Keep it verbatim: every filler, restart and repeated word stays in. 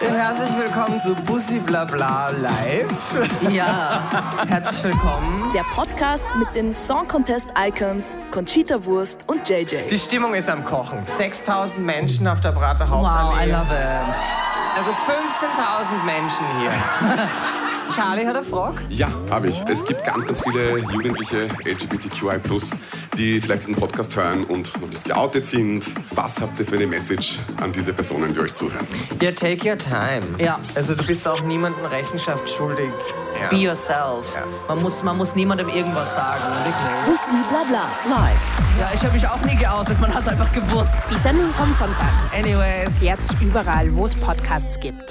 Herzlich willkommen zu Bussi Blabla live. Ja, herzlich willkommen. Der Podcast mit den Song Contest Icons Conchita Wurst und J J. Die Stimmung ist am Kochen. sechstausend Menschen auf der Prater Hauptallee. Wow, I love it. Also fünfzehntausend Menschen hier. Charlie hat eine Frage? Ja, habe ich. Es gibt ganz, ganz viele jugendliche L G B T Q I plus, die vielleicht den Podcast hören und noch nicht geoutet sind. Was habt ihr für eine Message an diese Personen, die euch zuhören? Ja, yeah, take your time. Ja. Also du bist auch niemandem Rechenschaft schuldig. Ja. Be yourself. Ja. Man muss, man muss niemandem irgendwas sagen, wirklich. Bussi Blabla live. Ja, ich habe mich auch nie geoutet, man hat es einfach gewusst. Die Sendung vom Sonntag. Anyways. Jetzt überall, wo es Podcasts gibt.